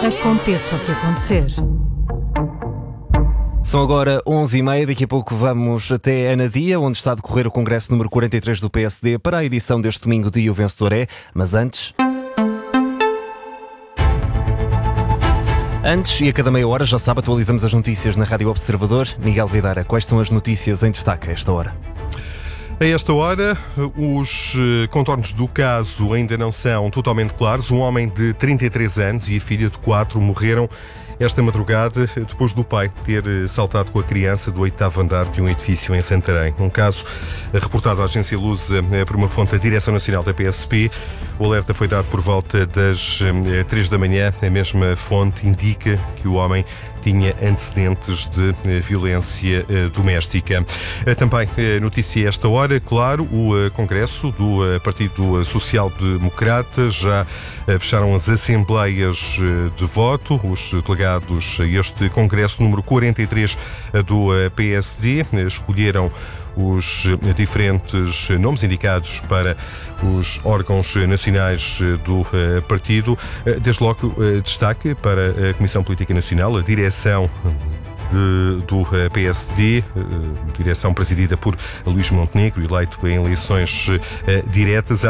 Aconteça o que acontecer. São agora 11h30, daqui a pouco vamos até Anadia, onde está a decorrer o Congresso número 43 do PSD para a edição deste domingo de O Vencedor é. Mas antes, e a cada meia hora, já sabe, atualizamos as notícias na Rádio Observador. Miguel Videira, quais são as notícias em destaque a esta hora? A esta hora, os contornos do caso ainda não são totalmente claros. Um homem de 33 anos e a filha de 4 morreram esta madrugada depois do pai ter saltado com a criança do 8º andar de um edifício em Santarém. Um caso reportado à agência Lusa por uma fonte da Direção Nacional da PSP. O alerta foi dado por volta das 3 da manhã. A mesma fonte indica que o homem tinha antecedentes de violência doméstica. Também notícia esta hora, claro, o Congresso do Partido Social Democrata já fecharam as assembleias de voto. Os delegados a este Congresso número 43 do PSD escolheram os diferentes nomes indicados para os órgãos nacionais do partido. Desde logo, destaque para a Comissão Política Nacional, a direção do PSD, direção presidida por Luís Montenegro, eleito em eleições diretas.